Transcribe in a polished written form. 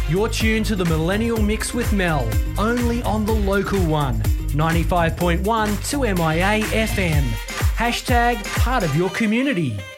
You're tuned to the Millennial Mix with Mel, only on the local one, 95.1 2MIA FM. Hashtag part of your community.